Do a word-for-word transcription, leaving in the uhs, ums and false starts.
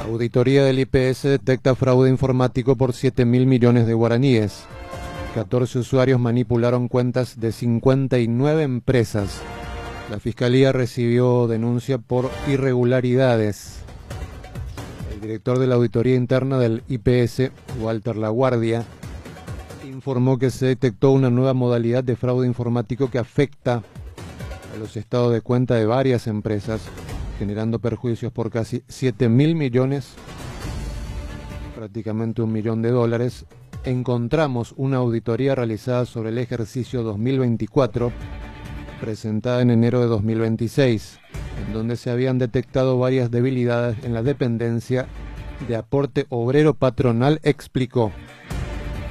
Auditoría del I P S detecta fraude informático por siete mil millones de guaraníes. catorce usuarios manipularon cuentas de cincuenta y nueve empresas. La Fiscalía recibió denuncia por irregularidades. El director de la Auditoría Interna del I P S, Walter Laguardia, informó que se detectó una nueva modalidad de fraude informático que afecta a los estados de cuenta de varias empresas, generando perjuicios por casi siete mil millones, prácticamente un millón de dólares. Encontramos una auditoría realizada sobre el ejercicio dos mil veinticuatro, presentada en enero de dos mil veintiséis, en donde se habían detectado varias debilidades en la dependencia de aporte obrero patronal, explicó.